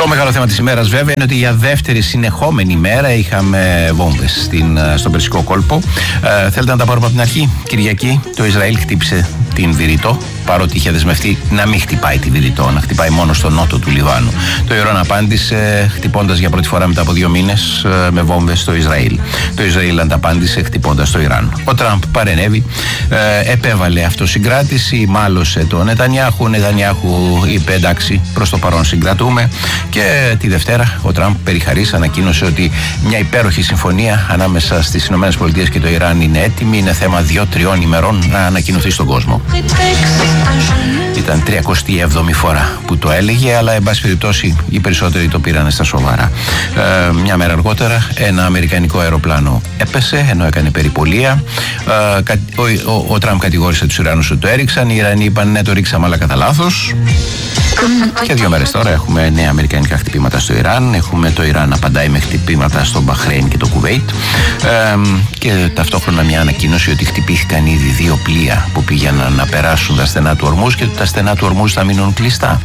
Το μεγάλο θέμα της ημέρας βέβαια είναι ότι για δεύτερη συνεχόμενη μέρα είχαμε βόμβες στον Περσικό κόλπο. Θέλετε να τα πάρουμε από την αρχή? Κυριακή το Ισραήλ χτύπησε την Βηρητό, παρότι είχε δεσμευτεί να μην χτυπάει τη Βηρητό, να χτυπάει μόνο στο νότο του Λιβάνου. Το Ιράν απάντησε χτυπώντας για πρώτη φορά μετά από 2 μήνες με βόμβες στο Ισραήλ. Το Ισραήλ ανταπάντησε χτυπώντας το Ιράν. Ο Τραμπ παρενέβη, επέβαλε αυτοσυγκράτηση, μάλωσε τον Νετανιάχου. Ο Νετανιάχου είπε εντάξει, προς το παρόν συγκρατούμε. Και τη Δευτέρα ο Τραμπ περιχαρής ανακοίνωσε ότι μια υπέροχη συμφωνία ανάμεσα στις ΗΠΑ και το Ιράν είναι έτοιμη. Είναι θέμα 2-3 ημερών να ανακοινωθεί στον κόσμο. Ήταν 37η φορά που το έλεγε, αλλά εν πάση περιπτώσει οι περισσότεροι το πήραν στα σοβαρά. Μια μέρα αργότερα ένα αμερικανικό αεροπλάνο έπεσε ενώ έκανε περιπολία. Ο Τραμπ κατηγόρησε τους Ιρανούς ότι το έριξαν. Οι Ιρανοί είπαν ναι, το ρίξαμε, αλλά κατά λάθος. Και 2 μέρες τώρα έχουμε νέα αμερικανικά χτυπήματα στο Ιράν. Έχουμε το Ιράν να απαντάει με χτυπήματα στο Μπαχρέιν και το Κουβέιτ. Και ταυτόχρονα μια ανακοίνωση ότι χτυπήθηκαν ήδη 2 πλοία που πήγαιναν να περάσουν τα στενά του Ορμούζ και ότι τα στενά του Ορμούζ θα μείνουν κλειστά.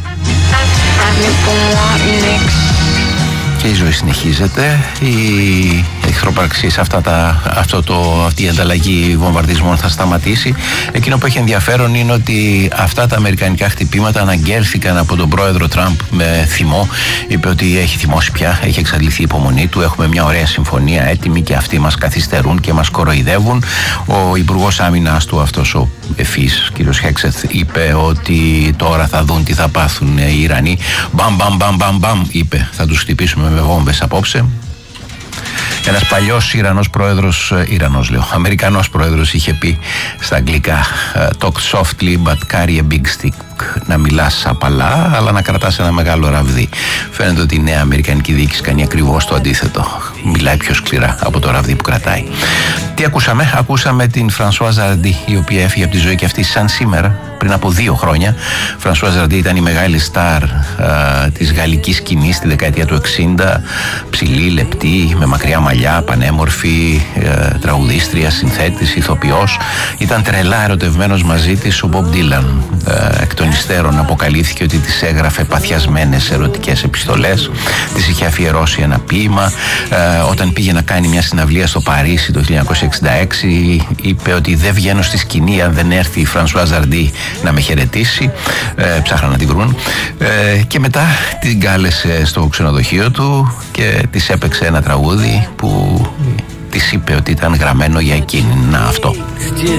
Και η ζωή συνεχίζεται. Οι εχθροπραξίες, αυτή η ανταλλαγή βομβαρδισμών θα σταματήσει. Εκείνο που έχει ενδιαφέρον είναι ότι αυτά τα αμερικανικά χτυπήματα αναγγέλθηκαν από τον πρόεδρο Τραμπ με θυμό. Είπε ότι έχει θυμώσει πια, έχει εξαντληθεί η υπομονή του. Έχουμε μια ωραία συμφωνία έτοιμη και αυτοί μας καθυστερούν και μας κοροϊδεύουν. Ο υπουργός άμυνας του, αυτός ο ευφύς κ. Χέξεθ, είπε ότι τώρα θα δουν τι θα πάθουν οι Ιρανοί. Μπαμ, είπε, θα τους χτυπήσουμε με βόμβες απόψε. Ένας παλιός Αμερικανός πρόεδρος είχε πει στα αγγλικά talk softly but carry a big stick. Να μιλάς απαλά αλλά να κρατάς ένα μεγάλο ραβδί. Φαίνεται ότι η νέα αμερικανική διοίκηση κάνει ακριβώς το αντίθετο. Μιλάει πιο σκληρά από το ραβδί που κρατάει. Τι ακούσαμε? Ακούσαμε την Φρανσουάζ Ζαρντί, η οποία έφυγε από τη ζωή και αυτή σαν σήμερα, πριν από 2 χρόνια. Φρανσουάζ Ζαρντί ήταν η μεγάλη στάρ της γαλλικής σκηνής στη δεκαετία του 60. Ψηλή, λεπτή, με μακριά μαλλιά, πανέμορφη, τραγουδίστρια, συνθέτης, ηθοποιός. Ήταν τρελά ερωτευμένος μαζί της ο Μπομπ Ντίλαν. Εκ των υστέρων αποκαλύφθηκε ότι της έγραφε παθιασμένες ερωτικές επιστολές. Της είχε αφιερώσει ένα ποίημα. Όταν πήγε να κάνει μια συναυλία στο Παρίσι το 1966, είπε ότι δεν βγαίνω στη σκηνή αν δεν έρθει η Φρανσουάζ Ζαρντί να με χαιρετήσει. Ψάχναν να τη βρουν. Και μετά την κάλεσε στο ξενοδοχείο του και της έπαιξε ένα τραγούδι που της είπε ότι ήταν γραμμένο για εκείνη. Να, αυτό.